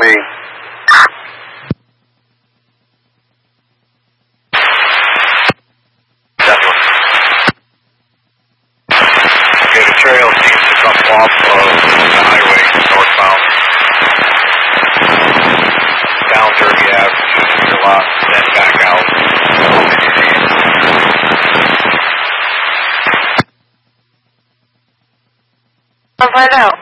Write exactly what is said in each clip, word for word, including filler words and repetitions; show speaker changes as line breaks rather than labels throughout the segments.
me. Okay, the trail seems to come off of the highway northbound. Down Derby Avenue to your lot, then back out.
I'll find out.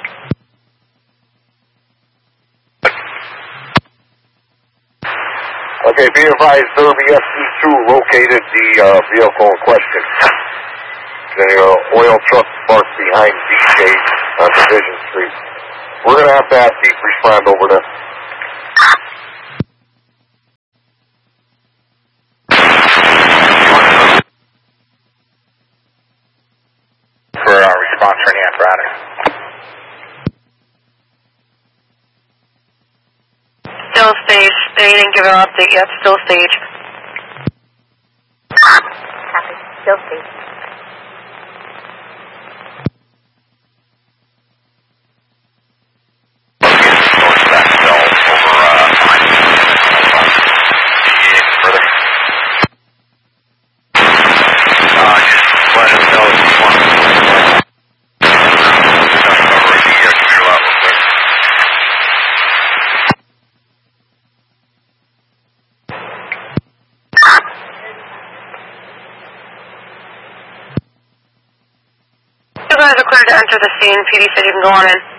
Okay, be advised, Derby S C two located the uh, vehicle in question. The uh, oil truck parked behind D J on Division Street. We're going to have to have Pete respond over there. For our response for any apparatus.
Still stage. They didn't give an update yet. Still stage.
Copy. Still stage.
You guys are clear to enter the scene. P D said you can go on in.